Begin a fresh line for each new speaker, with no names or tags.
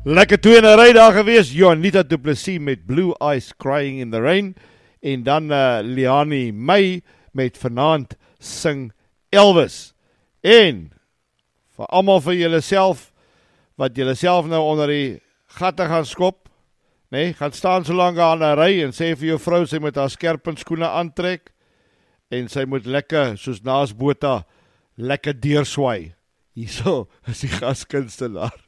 Lekker 2 in 'n ry daar gewees, Juanita Du Plessis met Blue Eyes Crying in the Rain, en dan Liani May met Vanaand Sing Elvis. En vir almal vir julle self, wat julle self nou onder die gatte gaan skop, nee, gaan staan so lank aan 'n ry en sê vir jou vrou, sy moet haar skerpenskoene aantrek, en sy moet lekker, soos naas Botha, lekker deurswaai. Hierso is die gaskunstenaar.